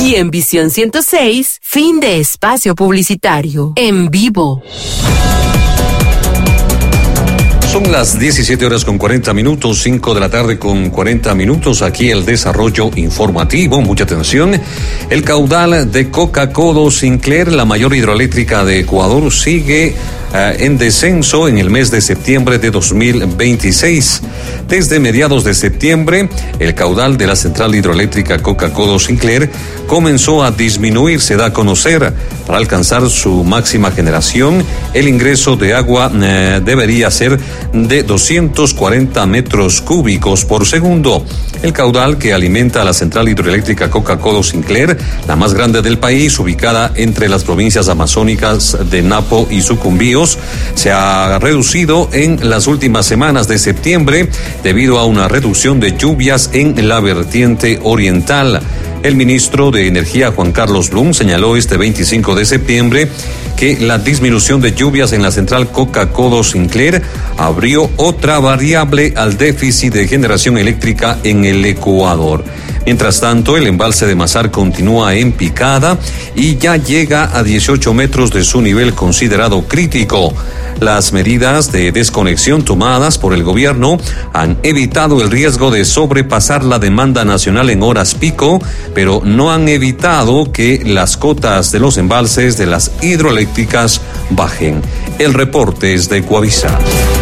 Y en Visión 106, fin de espacio publicitario. En vivo. Son las 17:40, 5 de la tarde con 40 minutos. Aquí el desarrollo informativo. Mucha atención. El caudal de Coca-Codo Sinclair, la mayor hidroeléctrica de Ecuador, sigue en descenso en el mes de septiembre de 2026. Desde mediados de septiembre, el caudal de la central hidroeléctrica Coca-Codo Sinclair comenzó a disminuir, se da a conocer. Para alcanzar su máxima generación, el ingreso de agua debería ser de 240 metros cúbicos por segundo. El caudal que alimenta a la central hidroeléctrica Coca-Codo Sinclair, la más grande del país, ubicada entre las provincias amazónicas de Napo y Sucumbíos, se ha reducido en las últimas semanas de septiembre debido a una reducción de lluvias en la vertiente oriental. El ministro de Energía, Juan Carlos Blum, señaló este 25 de septiembre que la disminución de lluvias en la central Coca-Codo Sinclair abrió otra variable al déficit de generación eléctrica en el Ecuador. Mientras tanto, el embalse de Mazar continúa en picada y ya llega a 18 metros de su nivel considerado crítico. Las medidas de desconexión tomadas por el gobierno han evitado el riesgo de sobrepasar la demanda nacional en horas pico, pero no han evitado que las cotas de los embalses de las hidroeléctricas bajen. El reporte es de Coavisa.